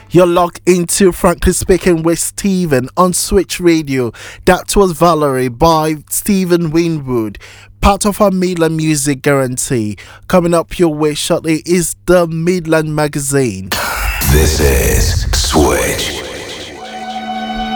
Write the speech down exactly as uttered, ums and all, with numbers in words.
You're locked into Frankly Speaking with Stephen on Switch Radio. That was Valerie by Stephen Winwood, part of our Midland Music Guarantee. Coming up your way shortly is the Midland Magazine. This is Switch